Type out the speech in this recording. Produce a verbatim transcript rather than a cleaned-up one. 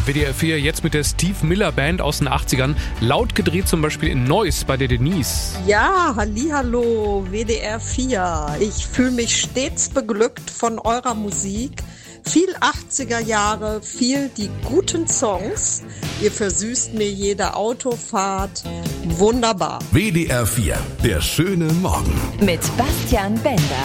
W D R vier jetzt mit der Steve Miller Band aus den achtzigern. Laut gedreht zum Beispiel in Neuss bei der Denise. Ja, hallihallo, W D R vier. Ich fühle mich stets beglückt von eurer Musik. Viel achtziger Jahre, viel die guten Songs. Ihr versüßt mir jede Autofahrt. Wunderbar. W D R vier, der schöne Morgen. Mit Bastian Bender.